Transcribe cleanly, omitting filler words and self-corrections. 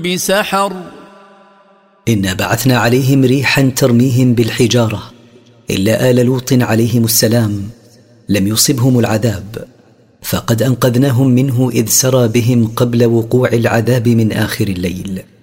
بسحر إنا بعثنا عليهم ريحا ترميهم بالحجارة إلا آل لوط عليهم السلام لم يصبهم العذاب، فقد أنقذناهم منه إذ سرى بهم قبل وقوع العذاب من آخر الليل.